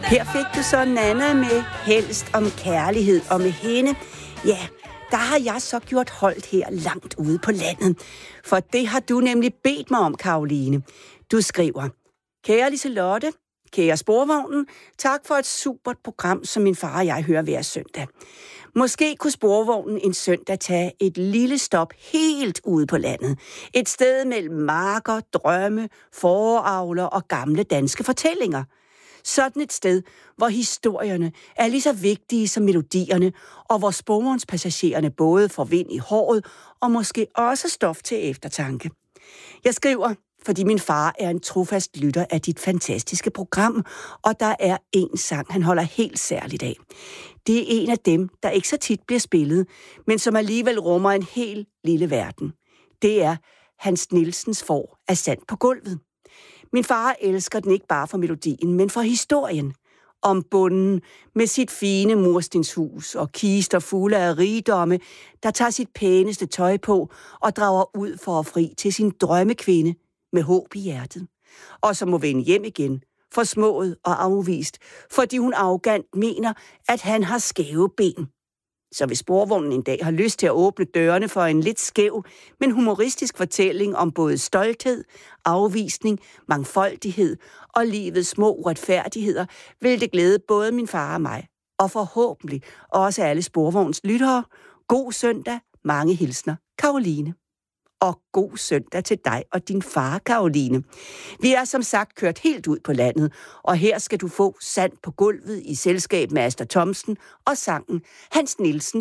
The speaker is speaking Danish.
Her fik du så Nanna med Helst om kærlighed, og med hende, ja, der har jeg så gjort holdt her langt ude på landet. For det har du nemlig bedt mig om, Karoline. Du skriver: Kære Liselotte, kære Sporvognen, tak for et supert program, som min far og jeg hører hver søndag. Måske kunne Sporvognen en søndag tage et lille stop helt ude på landet. Et sted mellem marker, drømme, foravler og gamle danske fortællinger. Sådan et sted, hvor historierne er lige så vigtige som melodierne, og hvor sporvognspassagererne både får vind i håret og måske også stof til eftertanke. Jeg skriver, fordi min far er en trofast lytter af dit fantastiske program, og der er en sang, han holder helt særligt af. Det er en af dem, der ikke så tit bliver spillet, men som alligevel rummer en helt lille verden. Det er Hans Nielsens Får af sand på gulvet. Min far elsker den ikke bare for melodien, men for historien. Om bonden med sit fine murstenshus og kister fulde af rigdomme, der tager sit pæneste tøj på og drager ud for at fri til sin drømmekvinde med håb i hjertet. Og som må vende hjem igen, forsmået og afvist, fordi hun arrogant mener, at han har skæve ben. Så hvis Sporvognen en dag har lyst til at åbne dørene for en lidt skæv, men humoristisk fortælling om både stolthed, afvisning, mangfoldighed og livets små uretfærdigheder, vil det glæde både min far og mig, og forhåbentlig også alle Sporvogns lyttere. God søndag, mange hilsner, Karoline. Og god søndag til dig og din far, Karoline. Vi er som sagt kørt helt ud på landet, og her skal du få Sand på gulvet i selskab med Asta Thomsen og sangen Hans Nielsens